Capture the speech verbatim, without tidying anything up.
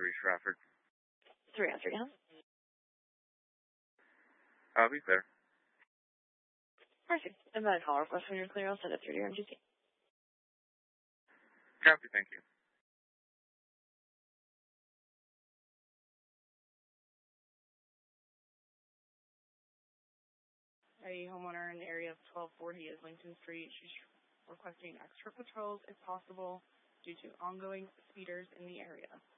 three Stratford. three oh three, huh? I'll be there. Perfect. And then call request when you're clear. I'll send it through to your M G P. Copy, thank you. A homeowner in the area of twelve forty Islington Street. She's requesting extra patrols if possible due to ongoing speeders in the area.